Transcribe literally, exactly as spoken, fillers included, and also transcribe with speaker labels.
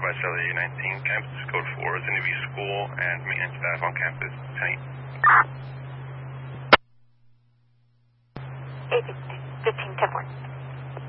Speaker 1: by Charlie nineteen, campus code four, is interview school and maintenance staff on campus, ten.
Speaker 2: eight fifteen, ten four.